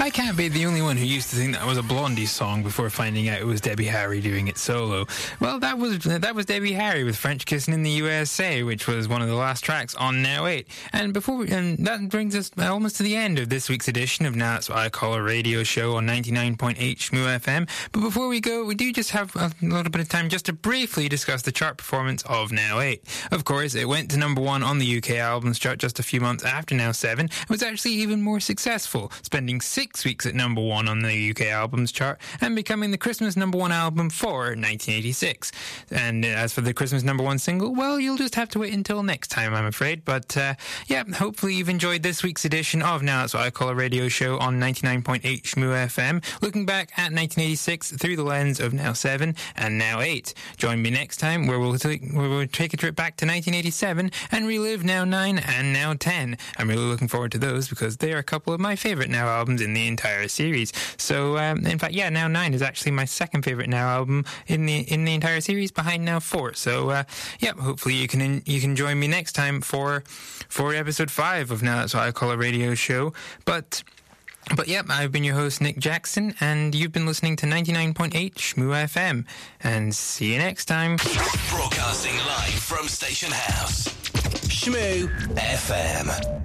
I can't be the only one who used to think that was a Blondie song before finding out it was Debbie Harry doing it solo. Well, that was Debbie Harry with French Kissing in the USA, which was one of the last tracks on Now 8. And that brings us almost to the end of this week's edition of Now That's What I Call a Radio Show on 99.8 Shmoo FM. But before we go, we do just have a little bit of time just to briefly discuss the chart performance of Now 8. Of course, it went to number 1 on the UK albums chart just a few months after Now 7. It was actually even more successful, spending 6 weeks at number 1 on the UK albums chart and becoming the Christmas number 1 album for 1986. And as for the Christmas number 1 single, well, you'll just have to wait until next time, I'm afraid. But hopefully you've enjoyed this week's edition of Now That's What I Call a Radio Show on 99.8 Shmoo FM, looking back at 1986 through the lens of Now 7 and Now 8. Join me next time where we'll take a trip back to 1987 and relive Now 9 and Now 10. I'm really looking forward to those because they are a couple of my favourite Now albums in the entire series. So, in fact, Now 9 is actually my second favourite Now album in the entire series, behind Now 4. So, hopefully you can join me next time for episode 5 of Now That's What I Call a Radio Show. But I've been your host, Nick Jackson, and you've been listening to 99.8 Shmoo FM. And see you next time. Broadcasting live from Station House. Shmoo FM.